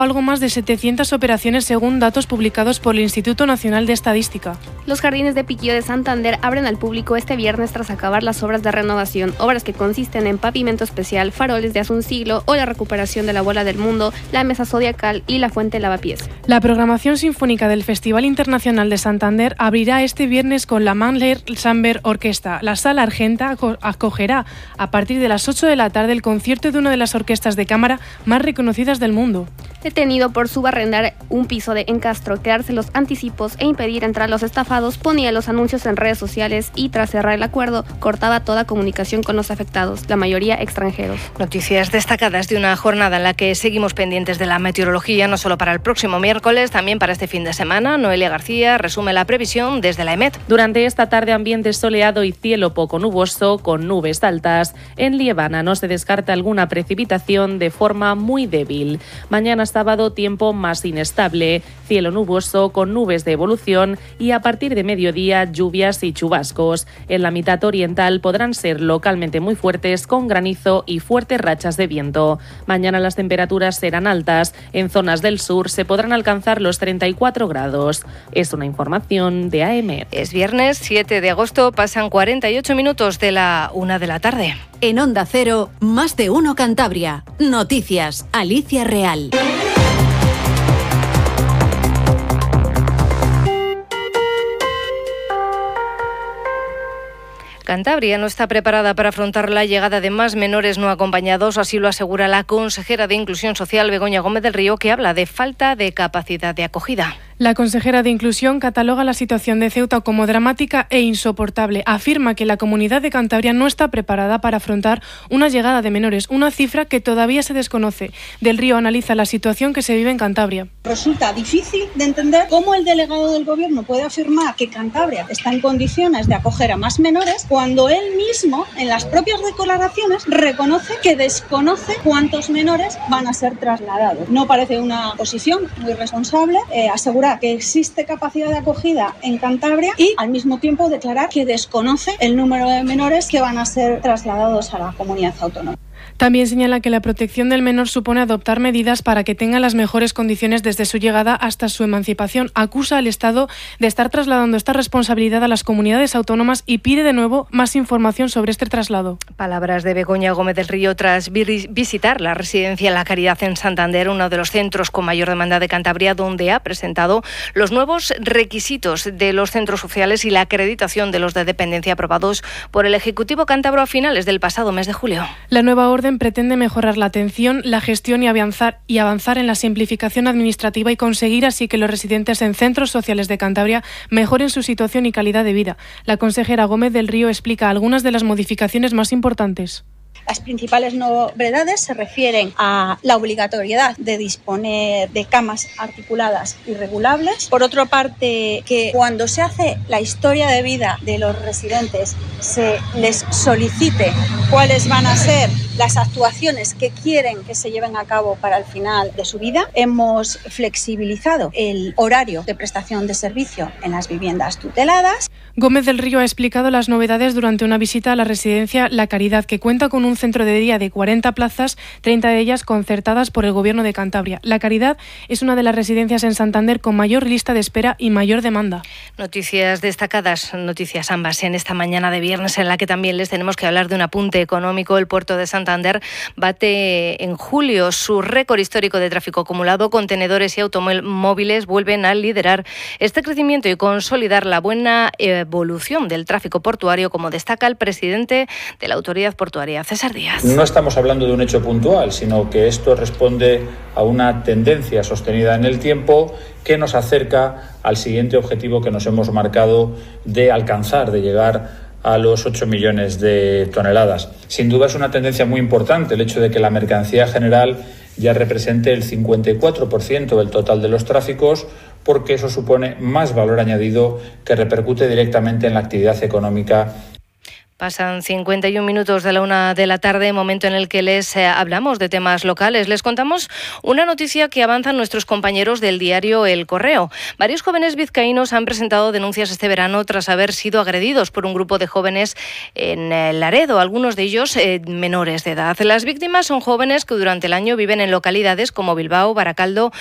algo más de 700 operaciones según datos publicados por el Instituto Nacional de Estadística. Los jardines de Piquillo de Santander abren al público este viernes tras acabar las obras de renovación, obras que consisten en pavimento especial, faroles de hace un siglo o la recuperación de la Bola del Mundo, la Mesa Zodiacal y la Fuente Lavapiés. La programación sinfónica del Festival Internacional de Santander abrirá este viernes con la Mahler Chamber Orquesta. La Sala Argenta acogerá a partir de las 8 de la tarde el concierto de una de las orquestas de cámara más reconocidas del mundo. Detenido por subarrendar un piso en Castro, quedarse los anticipos e impedir entrar a los estafados, ponía los anuncios en redes sociales y, tras cerrar el acuerdo, cortaba toda comunicación con los afectados, la mayoría extranjeros. Noticias destacadas de una jornada en la que seguimos pendientes de la meteorología, no solo para el próximo miércoles, también para este fin de semana. Noelia García resume la previsión desde la EMET. Durante esta tarde, ambiente soleado y cielo poco nuboso, con nubes altas. En Liébana no se descarta alguna precipitación de forma muy débil. Mañana sábado, tiempo más inestable, cielo nuboso con nubes de evolución y a partir de mediodía lluvias y chubascos. En la mitad oriental podrán ser localmente muy fuertes con granizo y fuertes rachas de viento. Mañana las temperaturas serán altas. En zonas del sur se podrán alcanzar los 34 grados. Es una información de AM. Es viernes 7 de agosto, pasan 48 minutos de la 1 de la tarde. En Onda Cero, Más de Uno Cantabria. Noticias, Alicia Real. Cantabria no está preparada para afrontar la llegada de más menores no acompañados, así lo asegura la consejera de Inclusión Social, Begoña Gómez del Río, que habla de falta de capacidad de acogida. La consejera de Inclusión cataloga la situación de Ceuta como dramática e insoportable. Afirma que la comunidad de Cantabria no está preparada para afrontar una llegada de menores, una cifra que todavía se desconoce. Del Río analiza la situación que se vive en Cantabria. Resulta difícil de entender cómo el delegado del Gobierno puede afirmar que Cantabria está en condiciones de acoger a más menores cuando él mismo, en las propias declaraciones, reconoce que desconoce cuántos menores van a ser trasladados. No parece una posición muy responsable asegurar que existe capacidad de acogida en Cantabria y al mismo tiempo declarar que desconoce el número de menores que van a ser trasladados a la comunidad autónoma. También señala que la protección del menor supone adoptar medidas para que tenga las mejores condiciones desde su llegada hasta su emancipación. Acusa al Estado de estar trasladando esta responsabilidad a las comunidades autónomas y pide de nuevo más información sobre este traslado. Palabras de Begoña Gómez del Río tras visitar la residencia La Caridad en Santander, uno de los centros con mayor demanda de Cantabria, donde ha presentado los nuevos requisitos de los centros sociales y la acreditación de los de dependencia aprobados por el Ejecutivo cántabro a finales del pasado mes de julio. La nueva orden pretende mejorar la atención, la gestión y avanzar en la simplificación administrativa y conseguir así que los residentes en centros sociales de Cantabria mejoren su situación y calidad de vida. La consejera Gómez del Río explica algunas de las modificaciones más importantes. Las principales novedades se refieren a la obligatoriedad de disponer de camas articuladas y regulables. Por otra parte, que cuando se hace la historia de vida de los residentes se les solicite cuáles van a ser las actuaciones que quieren que se lleven a cabo para el final de su vida. Hemos flexibilizado el horario de prestación de servicio en las viviendas tuteladas. Gómez del Río ha explicado las novedades durante una visita a la residencia La Caridad, que cuenta con un centro de día de 40 plazas, 30 de ellas concertadas por el Gobierno de Cantabria. La Caridad es una de las residencias en Santander con mayor lista de espera y mayor demanda. Noticias destacadas, noticias ambas en esta mañana de viernes, en la que también les tenemos que hablar de un apunte económico. El puerto de Santander bate en julio su récord histórico de tráfico acumulado. Contenedores y automóviles vuelven a liderar este crecimiento y consolidar la buena evolución del tráfico portuario, como destaca el presidente de la Autoridad Portuaria, César Díaz. No estamos hablando de un hecho puntual, sino que esto responde a una tendencia sostenida en el tiempo que nos acerca al siguiente objetivo que nos hemos marcado de alcanzar, de llegar a los 8 millones de toneladas. Sin duda es una tendencia muy importante el hecho de que la mercancía general ya represente el 54% del total de los tráficos, porque eso supone más valor añadido que repercute directamente en la actividad económica. Pasan 51 minutos de la 1 de la tarde, momento en el que les hablamos de temas locales. Les contamos una noticia que avanzan nuestros compañeros del diario El Correo. Varios jóvenes vizcaínos han presentado denuncias este verano tras haber sido agredidos por un grupo de jóvenes en Laredo, algunos de ellos menores de edad. Las víctimas son jóvenes que durante el año viven en localidades como Bilbao, Baracaldo